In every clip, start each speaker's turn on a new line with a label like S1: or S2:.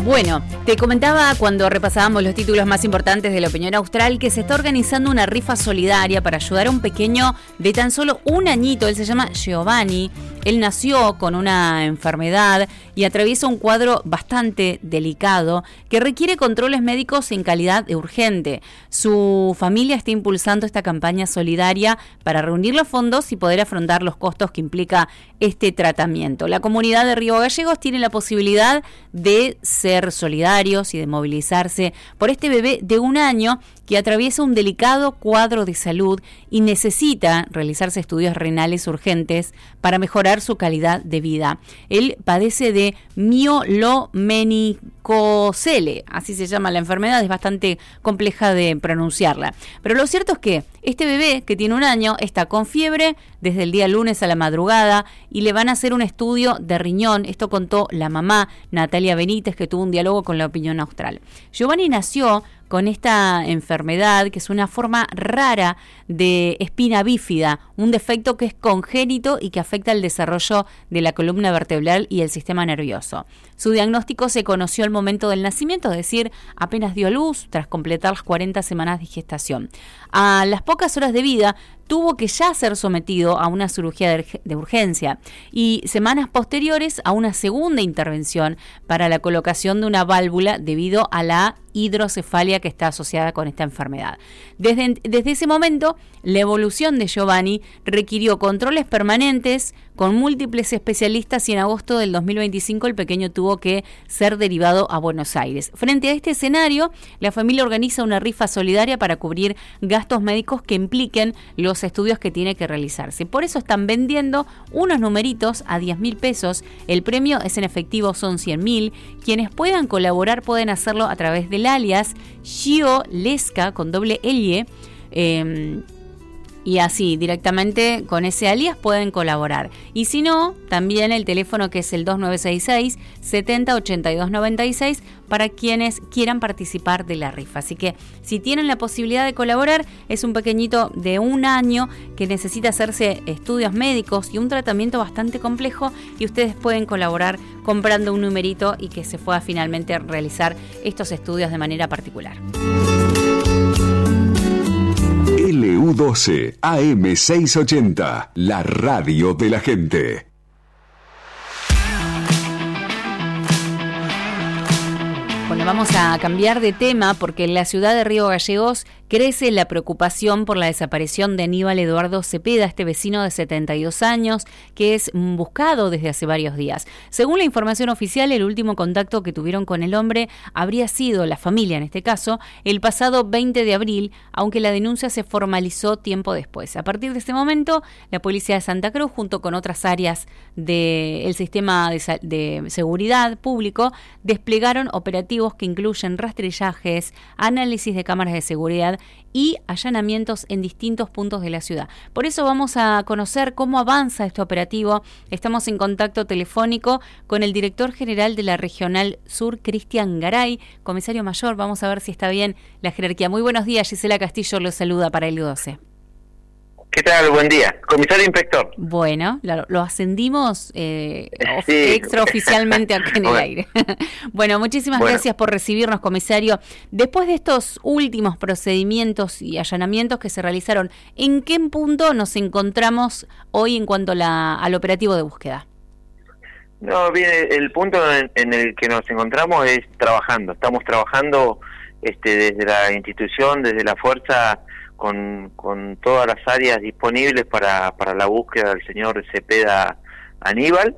S1: Bueno, te comentaba cuando repasábamos los títulos más importantes de la opinión austral que se está organizando una rifa solidaria para ayudar a un pequeño de tan solo un añito. Él se llama Giovanni. Él nació con una enfermedad y atraviesa un cuadro bastante delicado que requiere controles médicos en calidad de urgente. Su familia está impulsando esta campaña solidaria para reunir los fondos y poder afrontar los costos que implica este tratamiento. La comunidad de Río Gallegos tiene la posibilidad de ser solidarios y de movilizarse por este bebé de un año que atraviesa un delicado cuadro de salud y necesita realizarse estudios renales urgentes para mejorar su calidad de vida. Él padece de mielomeningocele, así se llama la enfermedad, es bastante compleja de pronunciarla. Pero lo cierto es que este bebé, que tiene un año, está con fiebre desde el día lunes a la madrugada y le van a hacer un estudio de riñón. Esto contó la mamá, Natalia Benítez, que tuvo un diálogo con la opinión austral. Giovanni nació con esta enfermedad, que es una forma rara de espina bífida, un defecto que es congénito y que afecta el desarrollo de la columna vertebral y el sistema nervioso. Su diagnóstico se conoció al momento del nacimiento, es decir, apenas dio a luz tras completar las 40 semanas de gestación. A las pocas horas de vida tuvo que ya ser sometido a una cirugía de urgencia y semanas posteriores a una segunda intervención para la colocación de una válvula debido a la hidrocefalia que está asociada con esta enfermedad. Desde ese momento, la evolución de Giovanni requirió controles permanentes con múltiples especialistas y en agosto del 2025 el pequeño tuvo que ser derivado a Buenos Aires. Frente a este escenario, la familia organiza una rifa solidaria para cubrir gastos médicos que impliquen los estudios que tiene que realizarse. Por eso están vendiendo unos numeritos a 10.000 pesos. El premio es en efectivo, son 100.000. Quienes puedan colaborar pueden hacerlo a través del alias Gio Lesca con doble L. Y así, directamente con ese alias pueden colaborar. Y si no, también el teléfono que es el 2966 70 82 96 para quienes quieran participar de la rifa. Así que si tienen la posibilidad de colaborar, es un pequeñito de un año que necesita hacerse estudios médicos y un tratamiento bastante complejo y ustedes pueden colaborar comprando un numerito y que se pueda finalmente realizar estos estudios de manera particular.
S2: LU12 AM680, la radio de la gente.
S1: Bueno, vamos a cambiar de tema porque en la ciudad de Río Gallegos crece la preocupación por la desaparición de Aníbal Eduardo Cepeda, este vecino de 72 años, que es buscado desde hace varios días. Según la información oficial, el último contacto que tuvieron con el hombre habría sido, la familia en este caso, el pasado 20 de abril, aunque la denuncia se formalizó tiempo después. A partir de este momento, la policía de Santa Cruz, junto con otras áreas del sistema de seguridad público, desplegaron operativos que incluyen rastrillajes, análisis de cámaras de seguridad y allanamientos en distintos puntos de la ciudad. Por eso vamos a conocer cómo avanza este operativo. Estamos en contacto telefónico con el director general de la Regional Sur, Cristian Garay, comisario mayor. Vamos a ver si está bien la jerarquía. Muy buenos días, Gisela Castillo lo saluda para el 12.
S3: ¿Qué tal? Buen día. Comisario inspector.
S1: Bueno, lo ascendimos extraoficialmente acá en el aire. Bueno, muchísimas gracias por recibirnos, comisario. Después de estos últimos procedimientos y allanamientos que se realizaron, ¿en qué punto nos encontramos hoy en cuanto al operativo de búsqueda?
S3: No, bien, el punto en el que nos encontramos es trabajando. Estamos trabajando desde la institución, desde la fuerza, con todas las áreas disponibles para la búsqueda del señor Cepeda Aníbal.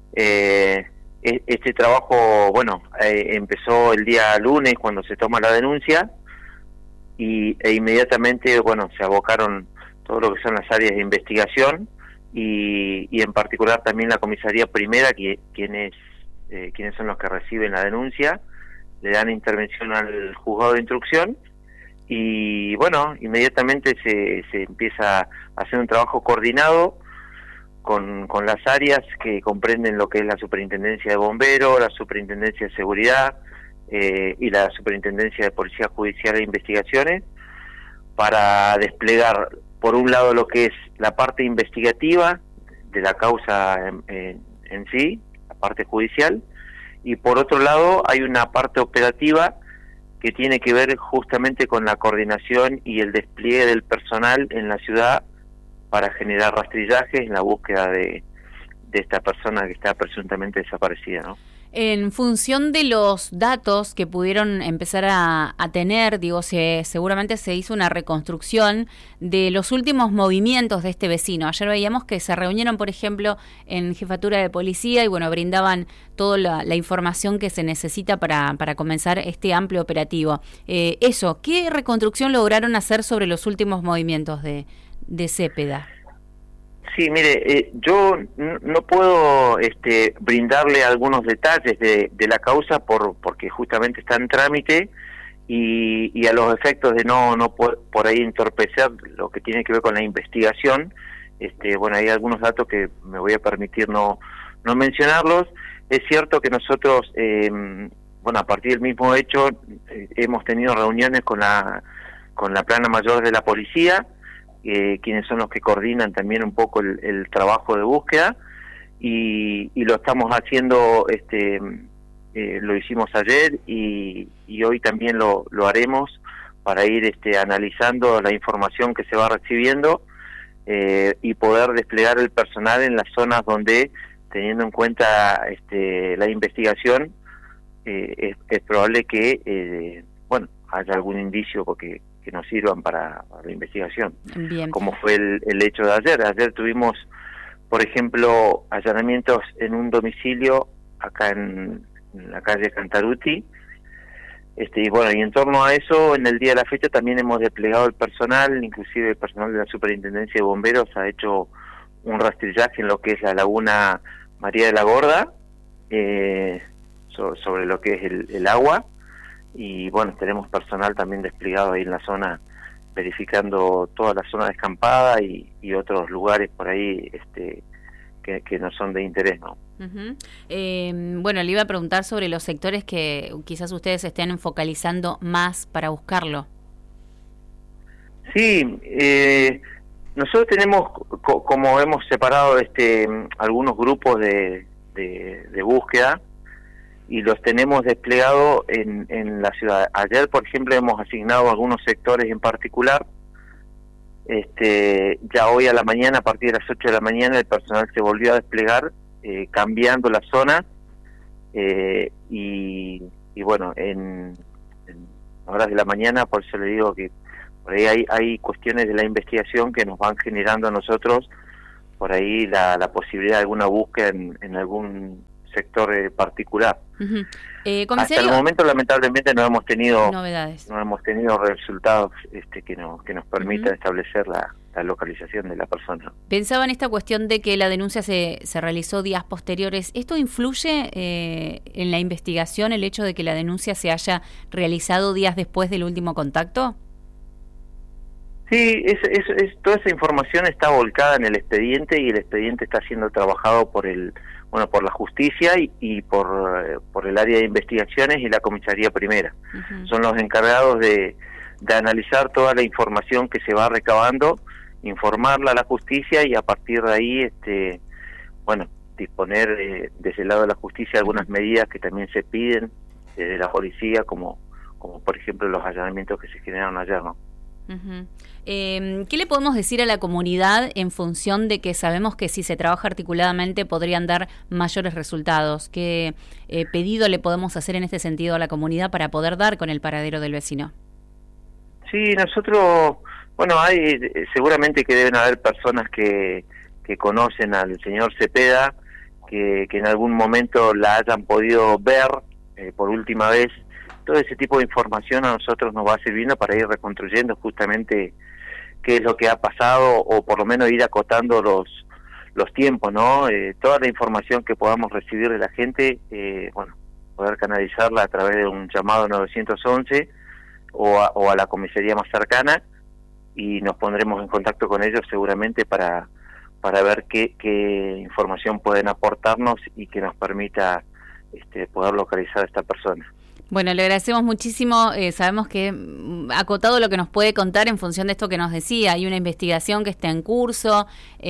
S3: Este trabajo, empezó el día lunes cuando se toma la denuncia e inmediatamente, se abocaron todo lo que son las áreas de investigación y en particular también la comisaría primera, quienes son los que reciben la denuncia, le dan intervención al juzgado de instrucción. Y inmediatamente se empieza a hacer un trabajo coordinado con las áreas que comprenden lo que es la Superintendencia de Bomberos, la Superintendencia de Seguridad y la Superintendencia de Policía Judicial e Investigaciones, para desplegar, por un lado, lo que es la parte investigativa de la causa en sí, la parte judicial, y por otro lado hay una parte operativa que tiene que ver justamente con la coordinación y el despliegue del personal en la ciudad para generar rastrillajes en la búsqueda de esta persona que está presuntamente desaparecida, ¿no?
S1: En función de los datos que pudieron empezar a tener, digo, seguramente se hizo una reconstrucción de los últimos movimientos de este vecino. Ayer veíamos que se reunieron, por ejemplo, en Jefatura de Policía y, bueno, brindaban toda la información que se necesita para comenzar este amplio operativo. ¿Qué reconstrucción lograron hacer sobre los últimos movimientos de Cepeda?
S3: Sí, mire, yo no puedo brindarle algunos detalles de la causa porque justamente está en trámite y a los efectos de no por ahí entorpecer lo que tiene que ver con la investigación. Bueno, hay algunos datos que me voy a permitir no mencionarlos. Es cierto que nosotros, bueno, a partir del mismo hecho, hemos tenido reuniones con la plana mayor de la policía, quienes son los que coordinan también un poco el trabajo de búsqueda, y lo estamos haciendo, lo hicimos ayer y hoy también lo haremos para ir analizando la información que se va recibiendo y poder desplegar el personal en las zonas donde, teniendo en cuenta la investigación, es probable que bueno, haya algún indicio que nos sirvan para la investigación.
S1: Bien.
S3: Como fue el hecho de ayer. Ayer tuvimos, por ejemplo, allanamientos en un domicilio acá en la calle Cantaruti, y bueno, y en torno a eso, en el día de la fecha también hemos desplegado el personal, inclusive el personal de la Superintendencia de Bomberos ha hecho un rastrillaje en lo que es la laguna María de la Gorda, sobre lo que es el agua. Y bueno, tenemos personal también desplegado ahí en la zona, verificando toda la zona descampada y otros lugares por ahí que no son de interés, ¿no?
S1: Uh-huh. Bueno, le iba a preguntar sobre los sectores que quizás ustedes estén focalizando más para buscarlo.
S3: Sí, nosotros tenemos, como hemos separado algunos grupos de búsqueda, y los tenemos desplegados en la ciudad. Ayer, por ejemplo, hemos asignado algunos sectores en particular. Ya hoy a la mañana, a partir de las 8 de la mañana, el personal se volvió a desplegar, cambiando la zona, y bueno, en horas de la mañana, por eso le digo que por ahí hay cuestiones de la investigación que nos van generando a nosotros, por ahí la posibilidad de alguna búsqueda en algún sector particular.
S1: Uh-huh.
S3: Hasta el momento, lamentablemente, no hemos tenido
S1: novedades,
S3: no hemos tenido resultados que nos permitan establecer la localización de la persona.
S1: Pensaba en esta cuestión de que la denuncia se realizó días posteriores. ¿Esto influye en la investigación, el hecho de que la denuncia se haya realizado días después del último contacto?
S3: Sí, toda esa información está volcada en el expediente, y el expediente está siendo trabajado por la justicia y por el área de investigaciones y la comisaría primera. Uh-huh. Son los encargados de analizar toda la información que se va recabando, informarla a la justicia y a partir de ahí, disponer desde el lado de la justicia algunas medidas que también se piden desde la policía, como por ejemplo los allanamientos que se generaron ayer, ¿no?
S1: Uh-huh. ¿Qué le podemos decir a la comunidad en función de que sabemos que si se trabaja articuladamente podrían dar mayores resultados? ¿Qué pedido le podemos hacer en este sentido a la comunidad para poder dar con el paradero del vecino?
S3: Sí, nosotros, hay seguramente que deben haber personas que conocen al señor Cepeda, que en algún momento la hayan podido ver por última vez. Todo ese tipo de información a nosotros nos va sirviendo para ir reconstruyendo justamente qué es lo que ha pasado, o por lo menos ir acotando los tiempos, ¿no? Toda la información que podamos recibir de la gente, poder canalizarla a través de un llamado 911 o a la comisaría más cercana, y nos pondremos en contacto con ellos seguramente para ver qué información pueden aportarnos y que nos permita poder localizar a esta persona.
S1: Bueno, le agradecemos muchísimo. Sabemos que acotado lo que nos puede contar en función de esto que nos decía, hay una investigación que está en curso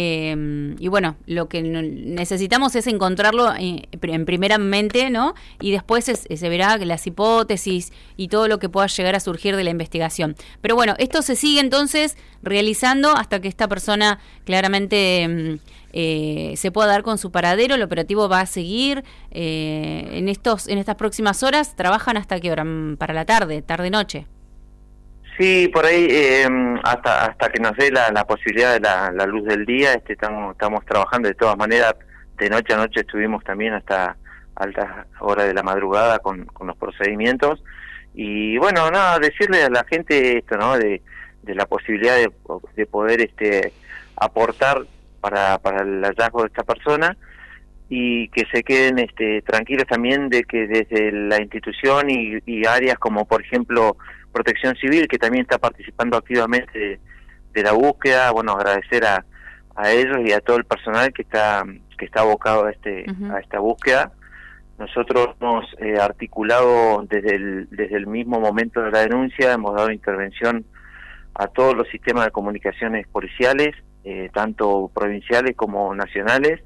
S1: y bueno, lo que necesitamos es encontrarlo en primeramente, ¿no? Y después se verá las hipótesis y todo lo que pueda llegar a surgir de la investigación. Pero bueno, esto se sigue entonces realizando hasta que esta persona claramente se pueda dar con su paradero. El operativo va a seguir en estas próximas horas. ¿Trabajan hasta qué hora? Para la tarde-noche?
S3: Sí, por ahí hasta que nos dé la posibilidad de la luz del día. Estamos trabajando de todas maneras. De noche a noche estuvimos también hasta altas horas de la madrugada con los procedimientos. Y bueno, nada, decirle a la gente esto, ¿no? De la posibilidad de poder aportar para el hallazgo de esta persona, y que se queden tranquilos también de que desde la institución y áreas como por ejemplo Protección Civil, que también está participando activamente de la búsqueda, bueno, agradecer a ellos y a todo el personal que está abocado a esta búsqueda. Nosotros hemos articulado desde el mismo momento de la denuncia, hemos dado intervención a todos los sistemas de comunicaciones policiales, tanto provinciales como nacionales,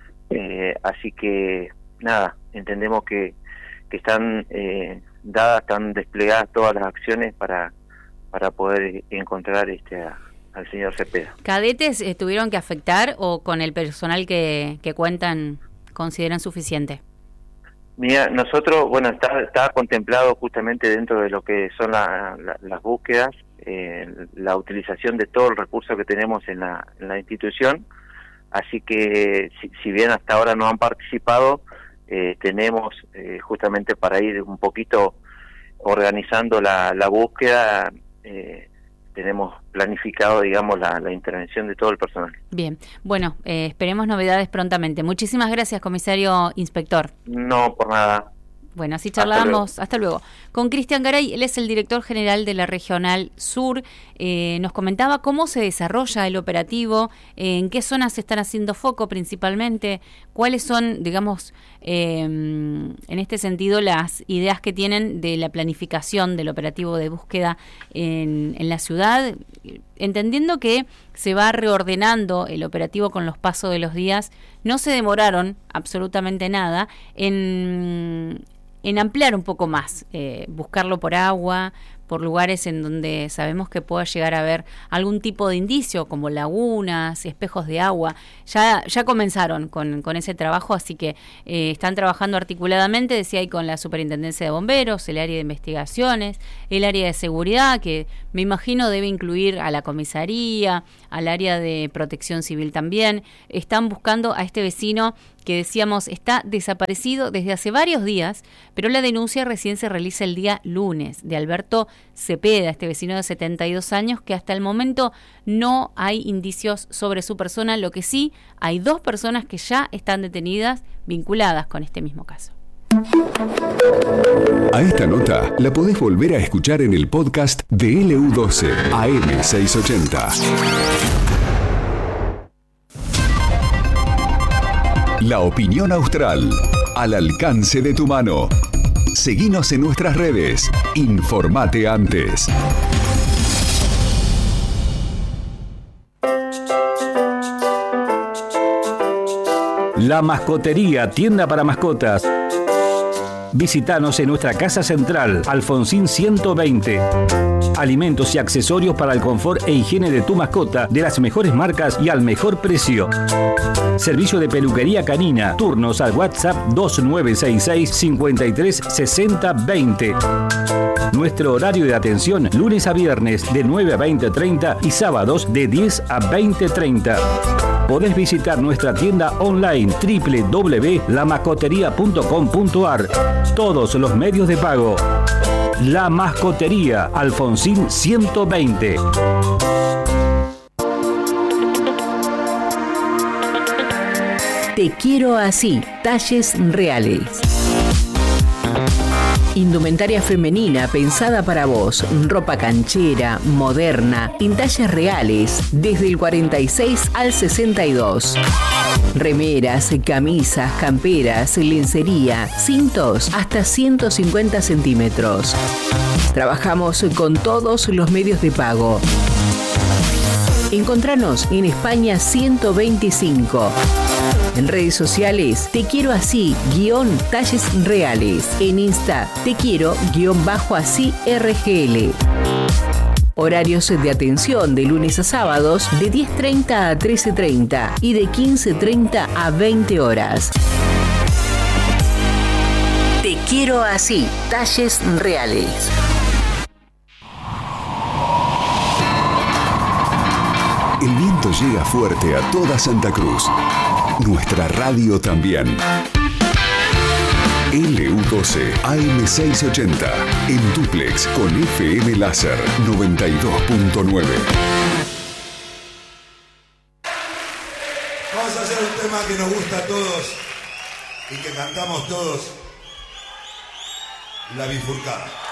S3: así que nada, entendemos que están están desplegadas todas las acciones para poder encontrar al señor Cepeda.
S1: ¿Cadetes tuvieron que afectar o con el personal que cuentan consideran suficiente?
S3: Mira, nosotros, bueno, está contemplado justamente dentro de lo que son las búsquedas, la utilización de todo el recurso que tenemos en la institución, así que si bien hasta ahora no han participado, tenemos justamente para ir un poquito organizando la búsqueda, tenemos planificado, digamos, la intervención de todo el personal.
S1: Bien, bueno, esperemos novedades prontamente. Muchísimas gracias, comisario inspector.
S3: No, por nada.
S1: Bueno, así charlábamos. Hasta luego. Con Cristian Garay, él es el director general de la Regional Sur. Nos comentaba cómo se desarrolla el operativo, en qué zonas se están haciendo foco principalmente, cuáles son, digamos, en este sentido, las ideas que tienen de la planificación del operativo de búsqueda en la ciudad, entendiendo que se va reordenando el operativo con los pasos de los días. No se demoraron absolutamente nada en ampliar un poco más, buscarlo por agua, por lugares en donde sabemos que pueda llegar a haber algún tipo de indicio, como lagunas, espejos de agua. Ya comenzaron con ese trabajo, así que están trabajando articuladamente, decía, ahí con la Superintendencia de Bomberos, el área de investigaciones, el área de seguridad, que me imagino debe incluir a la comisaría, al área de Protección Civil también. Están buscando a este vecino que decíamos está desaparecido desde hace varios días, pero la denuncia recién se realiza el día lunes, de Alberto Cepeda, este vecino de 72 años, que hasta el momento no hay indicios sobre su persona. Lo que sí, hay 2 personas que ya están detenidas vinculadas con este mismo caso.
S2: A esta nota la podés volver a escuchar en el podcast de LU12 AM680. La opinión austral, al alcance de tu mano. Seguinos en nuestras redes. Informate antes.
S4: La Mascotería, tienda para mascotas. Visítanos en nuestra casa central, Alfonsín 120. Alimentos y accesorios para el confort e higiene de tu mascota, de las mejores marcas y al mejor precio. Servicio de peluquería canina. Turnos al WhatsApp 2966 53 60 20. Nuestro horario de atención, lunes a viernes de 9 a 20:30 y sábados de 10 a 20:30. Podés visitar nuestra tienda online www.lamascoteria.com.ar. Todos los medios de pago. La Mascotería, Alfonsín 120.
S5: Te quiero así, talles reales. Indumentaria femenina pensada para vos. Ropa canchera, moderna, en talles reales, desde el 46 al 62. Remeras, camisas, camperas, lencería, cintos hasta 150 centímetros. Trabajamos con todos los medios de pago. Encontranos en España 125. En redes sociales, Te Quiero Así, _talles reales. En Insta, Te Quiero _así RGL. Horarios de atención de lunes a sábados de 10:30 a 13:30 y de 15:30 a 20 horas. Te Quiero Así, talles reales.
S2: El viento llega fuerte a toda Santa Cruz. Nuestra radio también. LU12 AM680 en dúplex con FM Láser 92.9.
S6: Vamos a hacer un tema que nos gusta a todos y que cantamos todos. La bifurcada.